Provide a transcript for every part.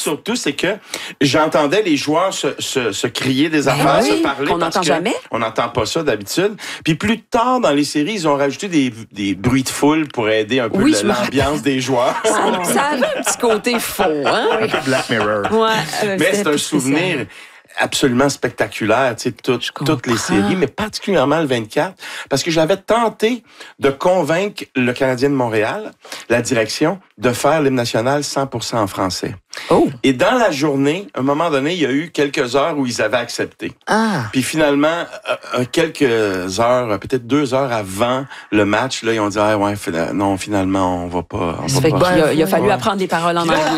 surtout, c'est que j'entendais les joueurs se crier des affaires, se parler. On n'entend jamais. On n'entend pas ça d'habitude. Puis plus tard dans les séries, ils ont rajouté des bruits de foule pour aider un peu l'ambiance des joueurs. Ça avait un petit côté faux, hein? Un peu Black Mirror. Ouais, Mais c'est un souvenir absolument spectaculaire, tu sais, toutes les séries, mais particulièrement le 24, parce que j'avais tenté de convaincre le Canadien de Montréal, la direction, de faire l'hymne national 100% en français. Oh. Et dans la journée, à un moment donné, il y a eu quelques heures où ils avaient accepté. Puis finalement, quelques heures, peut-être 2 heures avant le match, là, ils ont dit non, finalement, on va pas. Ça fait qu'il a fallu apprendre des paroles en anglais.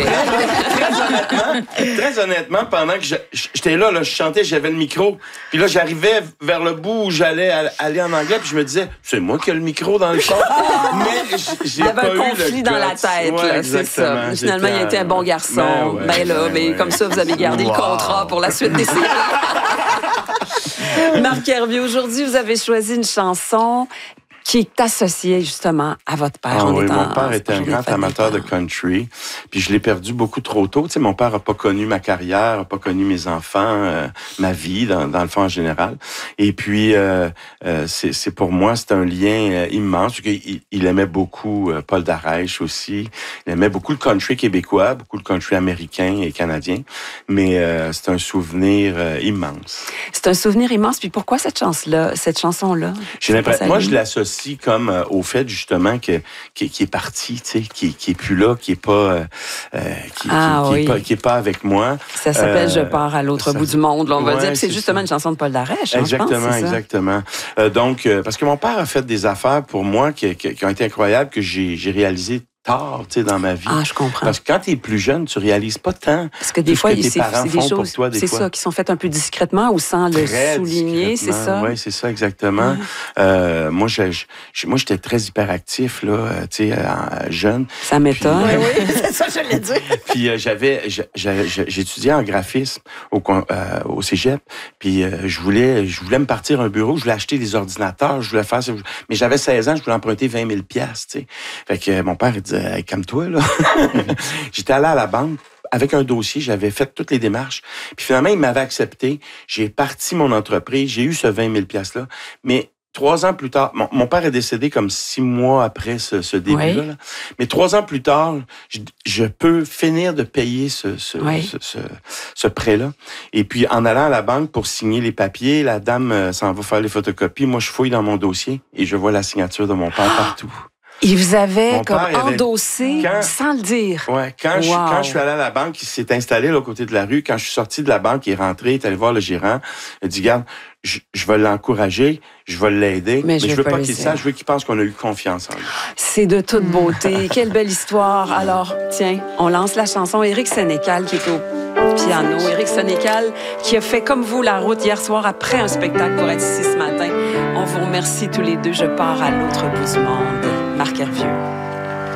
Très honnêtement, pendant que j'étais là, je chantais, j'avais le micro. Puis là, j'arrivais vers le bout où j'allais aller en anglais, puis je me disais, c'est moi qui ai le micro dans le fond. Mais j'ai pas eu le il y avait un conflit dans la tête, là, c'est ça. Finalement, il a été un bon garçon. Mais comme ça, vous avez gardé le contrat pour la suite des séries. Marc Hervieux, aujourd'hui, vous avez choisi une chanson qui est associée justement à votre père. Mon père était un grand amateur de country, puis je l'ai perdu beaucoup trop tôt. Tu sais, mon père n'a pas connu ma carrière, n'a pas connu mes enfants, ma vie dans le fond en général. Et puis, c'est pour moi, c'est un lien immense. Il aimait beaucoup Paul Darèche aussi. Il aimait beaucoup le country québécois, beaucoup le country américain et canadien. Mais c'est un souvenir immense. C'est un souvenir immense. Puis pourquoi cette chanson-là? J'ai l'impression, moi, je l'associe comme au fait justement qui est parti, tu sais, qui est plus là, qui est pas qui est pas avec moi. Ça s'appelle Je pars à l'autre bout du monde, là, on va dire. C'est justement une chanson de Paul Darèche. Exactement. Donc parce que mon père a fait des affaires pour moi qui ont été incroyables, que j'ai réalisées tard, tu sais, dans ma vie. Ah, je comprends. Parce que quand tu es plus jeune, tu réalises pas tant. Parce que des fois, tes parents c'est font des choses, pour toi, c'est ça, qui sont faites un peu discrètement ou sans le souligner, c'est ça? Oui, c'est ça, exactement. Moi, j'étais très hyperactif, là, tu sais, jeune. Ça m'étonne. Oui, c'est ça, je l'ai dit. Puis j'étudiais en graphisme au cégep, puis je voulais me partir un bureau, je voulais acheter des ordinateurs, je voulais faire ça, mais j'avais 16 ans, je voulais emprunter 20 000 $, tu sais. Fait que mon père, il disait, hey, calme-toi, là. J'étais allé à la banque avec un dossier, j'avais fait toutes les démarches. Puis finalement, il m'avait accepté. J'ai parti mon entreprise, j'ai eu ce 20 000 $-là. Mais 3 ans plus tard, mon père est décédé comme 6 mois après ce début-là. Oui. Là. Mais 3 ans plus tard, je peux finir de payer ce prêt-là. Et puis, en allant à la banque pour signer les papiers, la dame s'en va faire les photocopies. Moi, je fouille dans mon dossier et je vois la signature de mon père partout. Il vous avait comme endossé sans le dire. Ouais, quand je suis allé à la banque, il s'est installé là, au côté de la rue. Quand je suis sorti de la banque, il est rentré, il est allé voir le gérant. Il a dit, regarde, je vais l'encourager, je vais l'aider, mais je veux pas qu'il sache, je veux qu'il pense qu'on a eu confiance en lui. C'est de toute beauté. Quelle belle histoire. Alors, tiens, on lance la chanson. Éric Sénécal qui est au piano. Éric Sénécal qui a fait comme vous la route hier soir après un spectacle pour être ici ce matin. On vous remercie tous les deux. Je pars à l'autre bout du monde. Marc Hervieux.